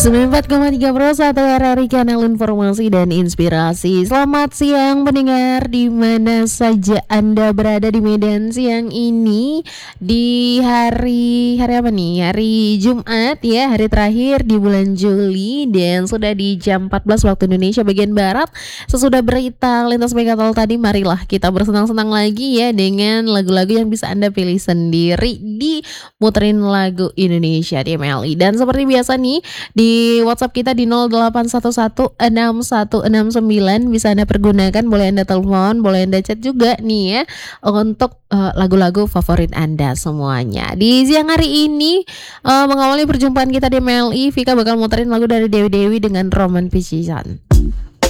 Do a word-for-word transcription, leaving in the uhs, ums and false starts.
sembilan puluh empat koma tiga Pro satu R R I Kanal Informasi dan Inspirasi. Selamat siang pendengar di mana saja Anda berada di Medan siang ini di hari hari apa nih? Hari Jumat ya, hari terakhir di bulan Juli dan sudah di jam empat belas waktu Indonesia bagian barat. Sesudah berita lintas Megatol tadi, marilah kita bersenang-senang lagi ya dengan lagu-lagu yang bisa Anda pilih sendiri di Muterin Lagu Indonesia di M L I. Dan seperti biasa nih, di WhatsApp kita di nol delapan satu satu enam satu enam sembilan bisa Anda pergunakan, boleh Anda telepon, boleh Anda chat juga nih ya untuk uh, lagu-lagu favorit Anda semuanya. Di siang hari ini uh, mengawali perjumpaan kita di M L I, Vika bakal muterin lagu dari Dewi Dewi dengan Roman Picisan.